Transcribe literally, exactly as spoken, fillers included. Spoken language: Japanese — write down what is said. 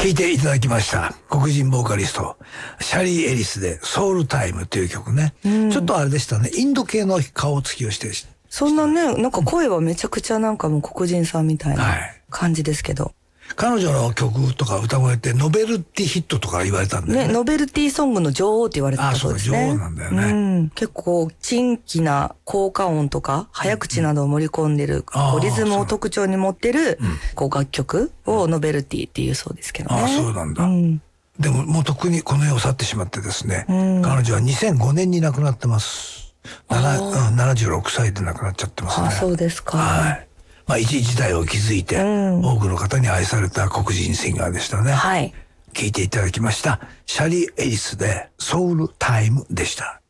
聴いていただきました。黒人ボーカリスト、シャリー・エリスでソウルタイムという曲ね。うん、ちょっとあれでしたね。インド系の顔つきをして、 そんなね、なんか声はめちゃくちゃなんかもう黒人さんみたいな感じですけど。はい、 彼女の曲とか歌声ってノベルティヒットとか言われたんだよね。ね、 ノベルティソングの女王って言われてたそうですね。 ああ、そう、女王なんだよね。 うん、結構、珍奇な効果音とか、早口などを盛り込んでる、うん、リズムを特徴に持ってる、うん、こう楽曲をノベルティっていうそうですけどね。 ああ、そうなんだ。うん、でも、もうとっくにこの世を去ってしまってですね、うん、彼女はにせんごねんに亡くなってます。ななじゅうろくさいで亡くなっちゃってますね。 あ、そうですか。 はい。まあ、一時代を築いて、うん、多くの方に愛された黒人シンガーでしたね。 はい。 聴いていただきました。シャリー・エリスでソウルタイムでした。